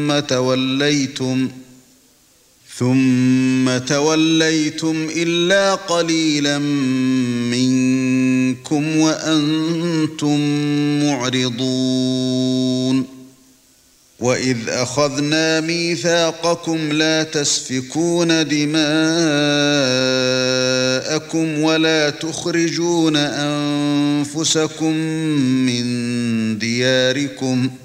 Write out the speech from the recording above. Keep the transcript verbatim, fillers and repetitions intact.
ثم توليتم ثم توليتم إلا قليلا منكم وأنتم معرضون وإذ أخذنا ميثاقكم لا تسفكون دماءكم ولا تخرجون أنفسكم من دياركم